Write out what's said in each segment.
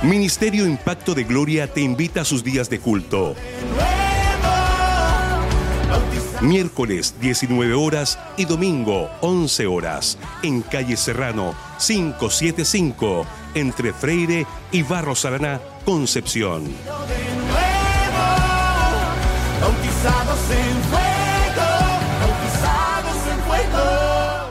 Ministerio Impacto de Gloria te invita a sus días de culto. Miércoles 19 horas y domingo 11 horas en calle Serrano 575 entre Freire y Barros Araná, Concepción. Bautizados en fuego, bautizados en fuego.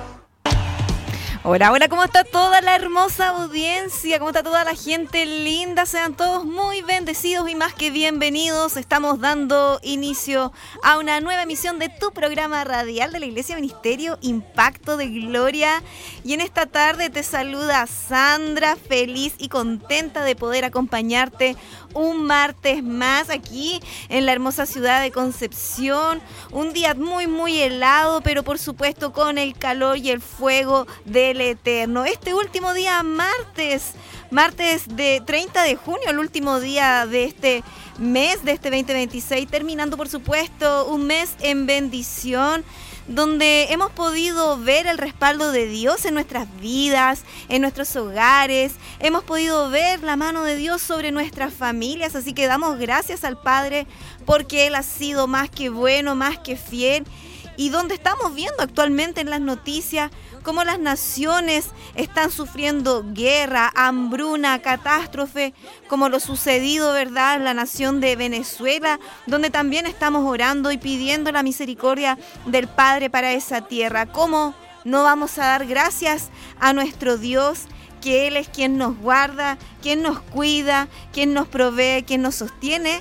Hola, hola, ¿cómo está toda la hermosa audiencia? ¿Cómo está toda la gente linda? Sean todos muy bendecidos y más que bienvenidos. Estamos dando inicio a una nueva emisión de tu programa radial de la Iglesia Ministerio Impacto de Gloria. Y en esta tarde te saluda Sandra, feliz y contenta de poder acompañarte un martes más aquí en la hermosa ciudad de Concepción. Un día muy, muy helado, pero por supuesto con el calor y el fuego del Eterno. Este último día, martes de 30 de junio, el último día de este mes, de este 2026, terminando por supuesto un mes en bendición, donde hemos podido ver el respaldo de Dios en nuestras vidas, en nuestros hogares. Hemos podido ver la mano de Dios sobre nuestras familias, así que damos gracias al Padre porque Él ha sido más que bueno, más que fiel. Y donde estamos viendo actualmente en las noticias cómo las naciones están sufriendo guerra, hambruna, catástrofe, como lo sucedido, ¿verdad?, en la nación de Venezuela, donde también estamos orando y pidiendo la misericordia del Padre para esa tierra. ¿Cómo no vamos a dar gracias a nuestro Dios, que Él es quien nos guarda, quien nos cuida, quien nos provee, quien nos sostiene?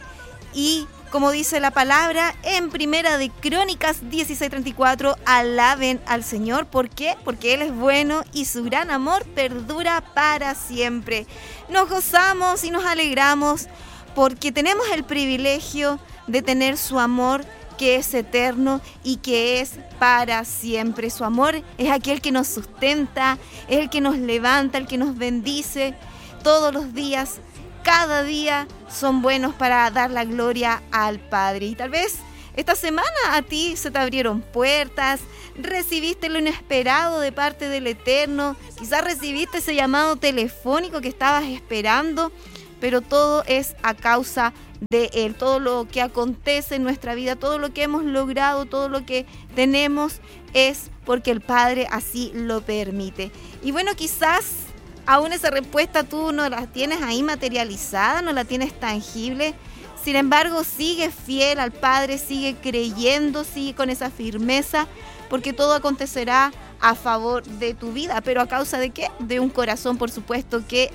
Y como dice la palabra en Primera de Crónicas 16:34, alaben al Señor. ¿Por qué? Porque Él es bueno y su gran amor perdura para siempre. Nos gozamos y nos alegramos porque tenemos el privilegio de tener su amor, que es eterno y que es para siempre. Su amor es aquel que nos sustenta, es el que nos levanta, el que nos bendice todos los días. Cada día son buenos para dar la gloria al Padre. Y tal vez esta semana a ti se te abrieron puertas, recibiste lo inesperado de parte del Eterno, quizás recibiste ese llamado telefónico que estabas esperando, pero todo es a causa de Él. Todo lo que acontece en nuestra vida, todo lo que hemos logrado, todo lo que tenemos es porque el Padre así lo permite. Y bueno, quizás aún esa respuesta tú no la tienes ahí materializada, no la tienes tangible. Sin embargo, sigue fiel al Padre, sigue creyendo, sigue con esa firmeza, porque todo acontecerá a favor de tu vida. ¿Pero a causa de qué? De un corazón, por supuesto, que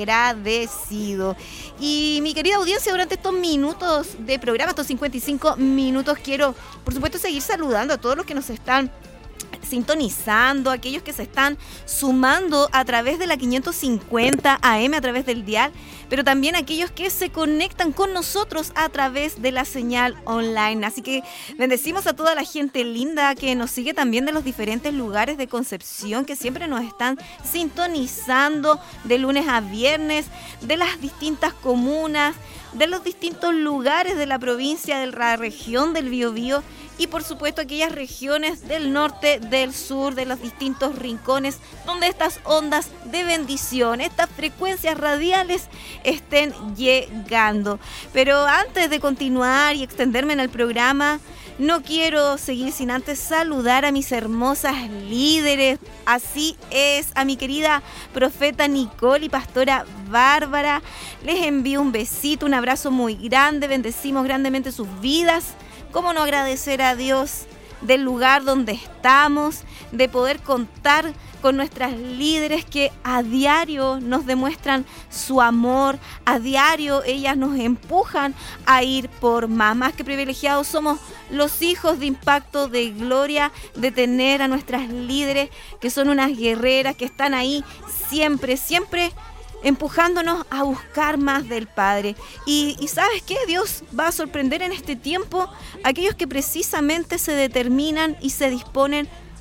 agradecido. Y mi querida audiencia, durante estos minutos de programa, estos 55 minutos, quiero, por supuesto, seguir saludando a todos los que nos están sintonizando, aquellos que se están sumando a través de la 550 AM, a través del dial, pero también aquellos que se conectan con nosotros a través de la señal online. Así que bendecimos a toda la gente linda que nos sigue también de los diferentes lugares de Concepción, que siempre nos están sintonizando de lunes a viernes, de las distintas comunas, de los distintos lugares de la provincia, de la región del Biobío, y por supuesto aquellas regiones del norte, del sur, de los distintos rincones donde estas ondas de bendición, estas frecuencias radiales estén llegando. Pero antes de continuar y extenderme en el programa, no quiero seguir sin antes saludar a mis hermosas líderes. Así es, a mi querida profeta Nicole y pastora Bárbara. Les envío un besito, un abrazo muy grande. Bendecimos grandemente sus vidas. ¿Cómo no agradecer a Dios del lugar donde estamos, de poder contar con nuestras líderes que a diario nos demuestran su amor, a diario ellas nos empujan a ir por más? Más que privilegiados somos los hijos de Impacto de Gloria, de tener a nuestras líderes que son unas guerreras que están ahí siempre, siempre empujándonos a buscar más del Padre. Y ¿sabes qué? Dios va a sorprender en este tiempo a aquellos que precisamente se determinan y se disponen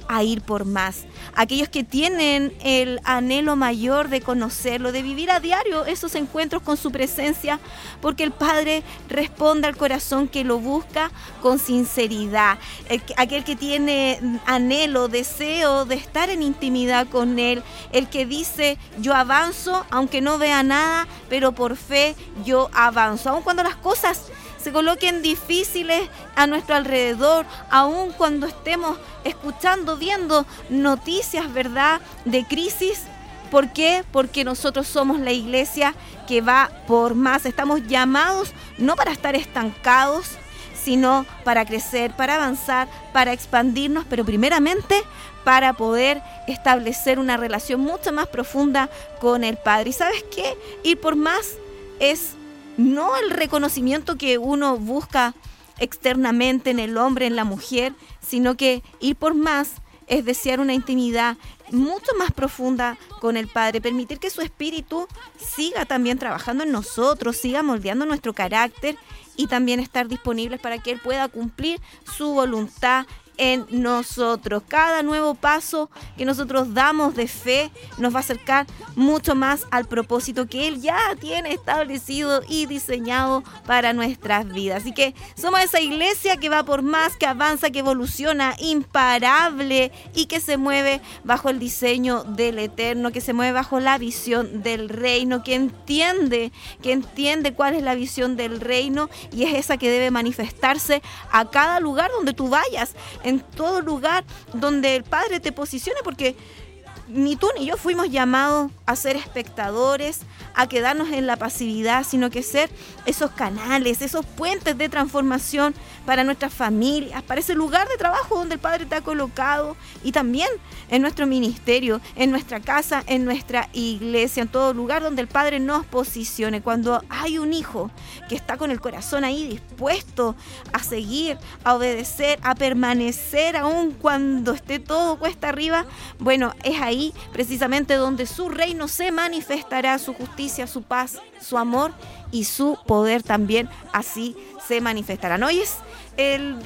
a ir por más. Aquellos que tienen el anhelo mayor de conocerlo, de vivir a diario esos encuentros con su presencia, porque el Padre responde al corazón que lo busca con sinceridad. Aquel que tiene anhelo, deseo de estar en intimidad con Él, el que dice: yo avanzo aunque no vea nada, pero por fe yo avanzo. Aun cuando las cosas se coloquen difíciles a nuestro alrededor, aun cuando estemos escuchando, viendo noticias, ¿verdad?, de crisis. ¿Por qué? Porque nosotros somos la iglesia que va por más. Estamos llamados no para estar estancados, sino para crecer, para avanzar, para expandirnos, pero primeramente para poder establecer una relación mucho más profunda con el Padre. ¿Y sabes qué? Ir por más es no el reconocimiento que uno busca externamente en el hombre, en la mujer, sino que ir por más es desear una intimidad mucho más profunda con el Padre, permitir que su Espíritu siga también trabajando en nosotros, siga moldeando nuestro carácter y también estar disponibles para que Él pueda cumplir su voluntad en nosotros. Cada nuevo paso que nosotros damos de fe nos va a acercar mucho más al propósito que Él ya tiene establecido y diseñado para nuestras vidas. Así que somos esa iglesia que va por más, que avanza, que evoluciona, imparable y que se mueve bajo el diseño del Eterno, que se mueve bajo la visión del reino, que entiende cuál es la visión del reino, y es esa que debe manifestarse a cada lugar donde tú vayas, en todo lugar donde el Padre te posicione, porque ni tú ni yo fuimos llamados a ser espectadores, a quedarnos en la pasividad, sino que ser esos canales, esos puentes de transformación para nuestras familias, para ese lugar de trabajo donde el Padre te ha colocado, y también en nuestro ministerio, en nuestra casa, en nuestra iglesia, en todo lugar donde el Padre nos posicione. Cuando hay un hijo que está con el corazón ahí dispuesto a seguir, a obedecer, a permanecer aún cuando esté todo cuesta arriba, bueno, es ahí precisamente donde su reino se manifestará, su justicia, su paz, su amor y su poder también así se manifestarán. Hoy es el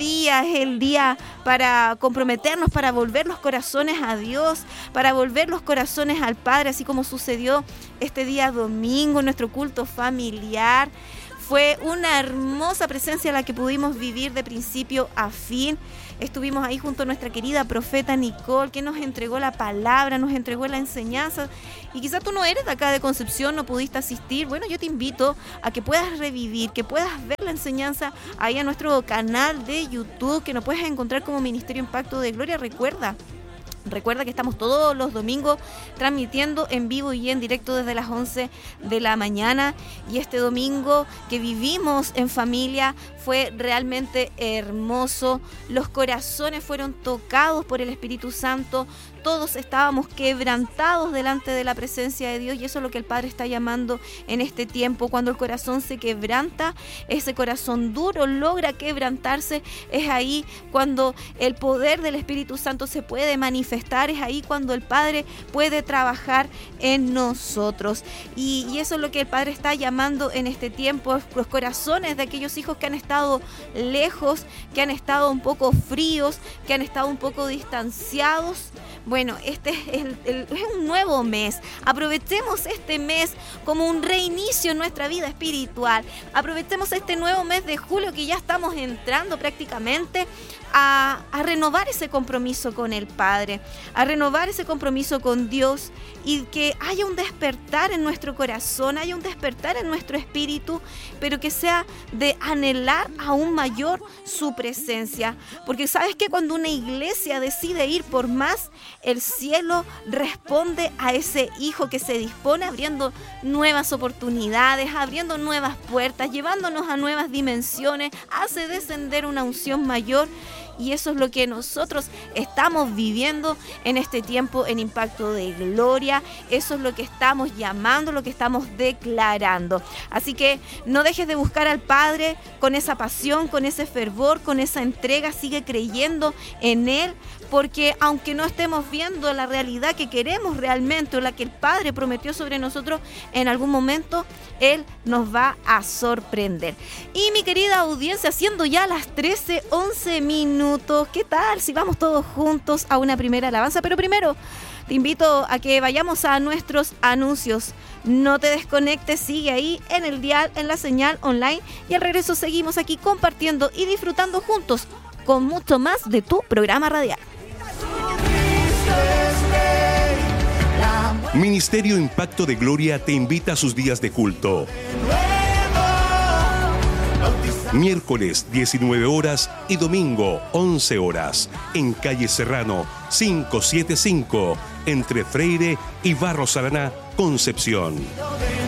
día para comprometernos, para volver los corazones a Dios, para volver los corazones al Padre, así como sucedió este día domingo en nuestro culto familiar. Fue una hermosa presencia la que pudimos vivir de principio a fin. Estuvimos ahí junto a nuestra querida profeta Nicole, que nos entregó la palabra, nos entregó la enseñanza. Y quizás tú no eres de acá de Concepción, no pudiste asistir. Bueno, yo te invito a que puedas revivir, que puedas ver la enseñanza ahí a nuestro canal de YouTube, que nos puedes encontrar como Ministerio Impacto de Gloria. Recuerda que estamos todos los domingos transmitiendo en vivo y en directo desde las 11 de la mañana. Y este domingo que vivimos en familia fue realmente hermoso. Los corazones fueron tocados por el Espíritu Santo. Todos estábamos quebrantados delante de la presencia de Dios, y eso es lo que el Padre está llamando en este tiempo. Cuando el corazón se quebranta, ese corazón duro logra quebrantarse, es ahí cuando el poder del Espíritu Santo se puede manifestar, es ahí cuando el Padre puede trabajar en nosotros. Y eso es lo que el Padre está llamando en este tiempo, los corazones de aquellos hijos que han estado lejos, que han estado un poco fríos, que han estado un poco distanciados. Bueno, este es un nuevo mes. Aprovechemos este mes como un reinicio en nuestra vida espiritual. Aprovechemos este nuevo mes de julio, que ya estamos entrando prácticamente, a renovar ese compromiso con el Padre, a renovar ese compromiso con Dios, y que haya un despertar en nuestro corazón, haya un despertar en nuestro espíritu, pero que sea de anhelar aún mayor su presencia. Porque sabes que cuando una iglesia decide ir por más, el cielo responde a ese hijo que se dispone, abriendo nuevas oportunidades, abriendo nuevas puertas, llevándonos a nuevas dimensiones, hace descender una unción mayor. Y eso es lo que nosotros estamos viviendo en este tiempo en Impacto de Gloria. Eso es lo que estamos llamando, lo que estamos declarando. Así que no dejes de buscar al Padre con esa pasión, con ese fervor, con esa entrega. Sigue creyendo en Él, porque aunque no estemos viendo la realidad que queremos realmente, o la que el Padre prometió sobre nosotros, en algún momento Él nos va a sorprender. Y mi querida audiencia, siendo ya las 13:11 minutos. ¿Qué tal si vamos todos juntos a una primera alabanza? Pero primero te invito a que vayamos a nuestros anuncios. No te desconectes, sigue ahí en el dial, en la señal online, y al regreso seguimos aquí compartiendo y disfrutando juntos con mucho más de tu programa radial. Ministerio Impacto de Gloria te invita a sus días de culto. Miércoles 19 horas y domingo 11 horas en calle Serrano 575 entre Freire y Barros Araná, Concepción.